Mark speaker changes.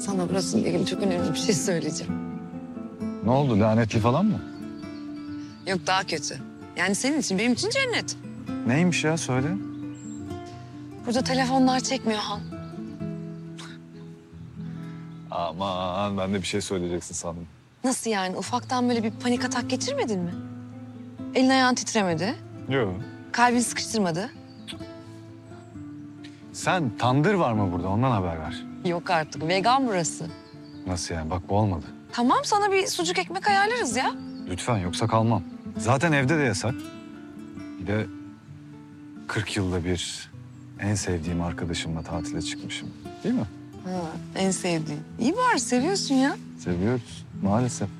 Speaker 1: Sana burasıyla ilgili çok önemli bir şey söyleyeceğim.
Speaker 2: Ne oldu, lanetli falan mı?
Speaker 1: Yok, daha kötü. Yani senin için, benim için cennet.
Speaker 2: Neymiş ya, söyle.
Speaker 1: Burada telefonlar çekmiyor Han.
Speaker 2: Aman, ben de bir şey söyleyeceksin sandım.
Speaker 1: Nasıl yani? Ufaktan böyle bir panik atak geçirmedin mi? Elin ayağın titremedi.
Speaker 2: Yok.
Speaker 1: Kalbin sıkıştırmadı.
Speaker 2: Sen tandır var mı burada, ondan haber ver.
Speaker 1: Yok artık. Vegan burası.
Speaker 2: Nasıl yani, bak bu olmadı.
Speaker 1: Tamam, sana bir sucuk ekmek ayarlarız ya.
Speaker 2: Lütfen, yoksa kalmam. Zaten evde de yasak. Bir de 40 yılda bir en sevdiğim arkadaşımla tatile çıkmışım. Değil mi?
Speaker 1: Ha, en sevdiğin. İyi bari, seviyorsun ya.
Speaker 2: Seviyoruz maalesef.